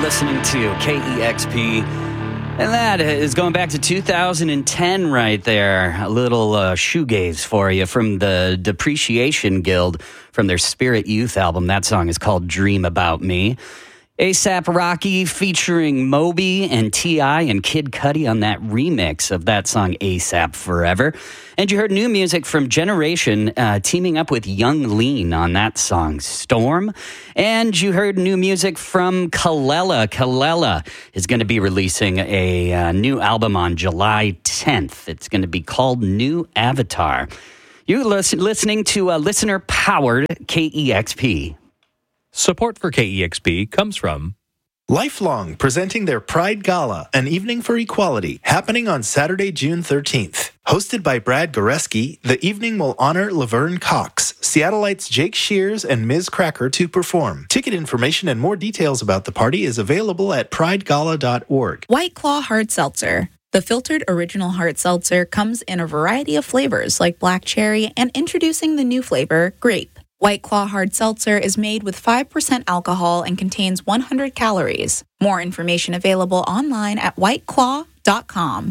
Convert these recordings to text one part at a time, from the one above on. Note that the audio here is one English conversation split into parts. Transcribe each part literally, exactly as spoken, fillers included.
listening to K E X P. And that is going back to two thousand ten right there. A little uh, shoegaze for you from the Depreciation Guild from their Spirit Youth album. That song is called Dream About Me. A$AP Rocky featuring Moby and T I and Kid Cudi on that remix of that song ASAP Forever. And you heard new music from Generation uh, teaming up with Young Lean on that song Storm. And you heard new music from Kelela. Kelela is going to be releasing a uh, new album on July tenth. It's going to be called New Avatar. You're listen- listening to uh, listener-powered K E X P. Support for K E X P comes from Lifelong, presenting their Pride Gala, an evening for equality, happening on Saturday, June thirteenth. Hosted by Brad Goreski, the evening will honor Laverne Cox, Seattleites Jake Shears and Miz Cracker to perform. Ticket information and more details about the party is available at pride gala dot org. White Claw Hard Seltzer. The filtered original hard seltzer comes in a variety of flavors like black cherry and introducing the new flavor, grape. White Claw Hard Seltzer is made with five percent alcohol and contains one hundred calories. More information available online at white claw dot com.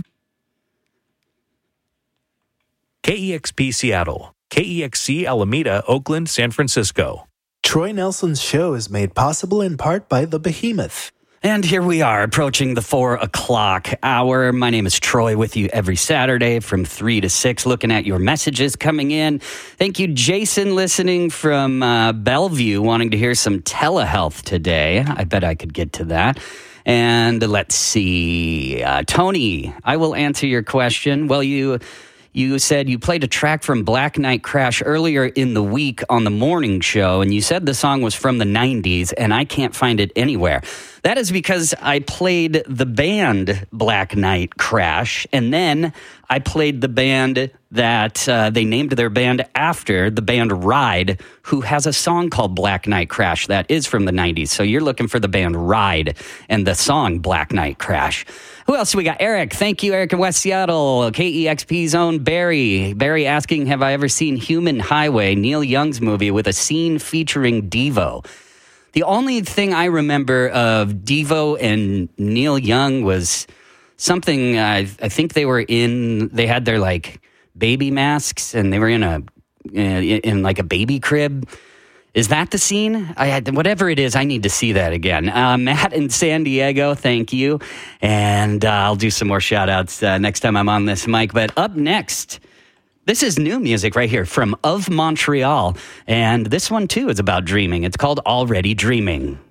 K E X P Seattle, K E X C Alameda, Oakland, San Francisco. Troy Nelson's show is made possible in part by The Behemoth. And here we are approaching the four o'clock hour. My name is Troy, with you every Saturday from three to six, looking at your messages coming in. Thank you, Jason, listening from uh, Bellevue, wanting to hear some telehealth today. I bet I could get to that. And let's see. Uh, Tony, I will answer your question. Well, you... You said you played a track from Black Knight Crash earlier in the week on the morning show, and you said the song was from the nineties, and I can't find it anywhere. That is because I played the band Black Knight Crash, and then I played the band that uh, they named their band after, the band Ride, who has a song called Black Knight Crash that is from the nineties. So you're looking for the band Ride and the song Black Knight Crash. Who else we got? Eric. Thank you, Eric in West Seattle. K E X P's own Barry. Barry asking, have I ever seen Human Highway, Neil Young's movie, with a scene featuring Devo? The only thing I remember of Devo and Neil Young was something, uh, I think they were in, they had their like baby masks and they were in a, in, in like a baby crib. Is that the scene? I had, whatever it is, I need to see that again. Uh, Matt in San Diego, thank you. And uh, I'll do some more shout-outs uh, next time I'm on this mic. But up next, this is new music right here from Of Montreal. And this one, too, is about dreaming. It's called Already Dreaming.